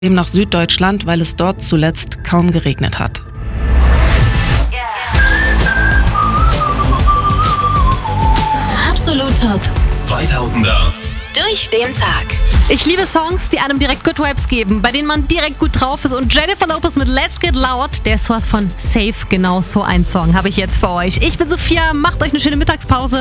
nach Süddeutschland, weil es dort zuletzt kaum geregnet hat. Absolut Top 2000er. durch den Tag. Ich liebe Songs, die einem direkt Good Vibes geben, bei denen man direkt gut drauf ist. Und Jennifer Lopez mit Let's Get Loud, der ist sowas von safe. Genau so ein Song habe ich jetzt für euch. Ich bin Sophia, macht euch eine schöne Mittagspause.